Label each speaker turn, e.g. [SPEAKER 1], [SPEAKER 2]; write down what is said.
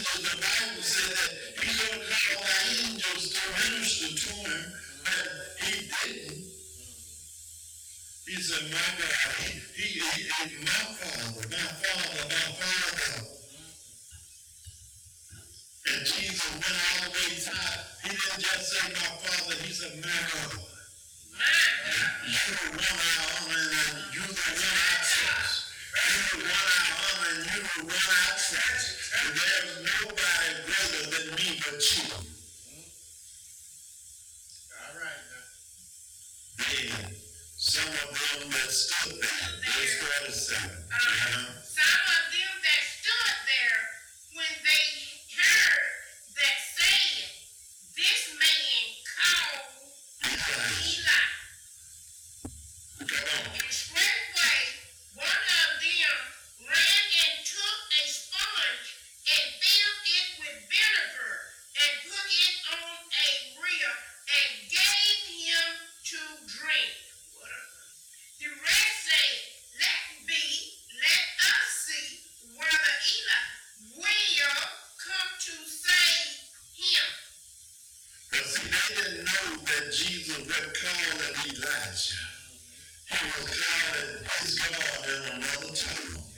[SPEAKER 1] the Bible said that he's going to call the angels to minister to him, but he didn't. He said, my God, he my Father, my Father, my Father. And Jesus went all the way high. He didn't just say my Father, he said, my God. You're the one I honor and you're the one I trust. You're the one I honor and you're the one I trust. And there's nobody greater than me but you. All right now. Then some of them that stood there, verse 47.
[SPEAKER 2] Some of them that stood there when they heard that saying, this man called Eli. And straightway one of them ran and took a sponge and filled it with vinegar and put it on a reel and gave him to drink. The rest said, let us see whether Eli will come to save him.
[SPEAKER 1] But see, they didn't know that Jesus was calling Elijah. He was calling his God in another tongue.